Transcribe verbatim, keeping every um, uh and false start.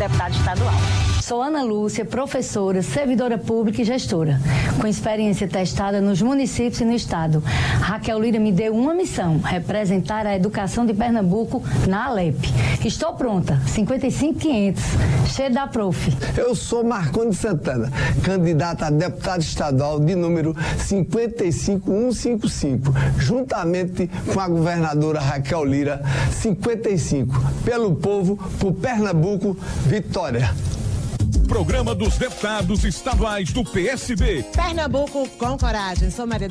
deputada estadual. Sou Ana Lúcia, professora, servidora pública e gestora, com experiência testada nos municípios e no estado. Raquel Lira me deu uma missão: representar a educação de Pernambuco na Alep. Estou pronta, cinquenta e cinco quinhentos, cheio da prof. Eu sou Marcondes Santana, candidata a deputado estadual de número cinquenta e cinco mil cento e cinquenta e cinco, juntamente com a governadora Raquel Lira, cinquenta e cinco, pelo povo, por Pernambuco, vitória. Programa dos Deputados Estaduais do P S B. Pernambuco com coragem. Sou Maria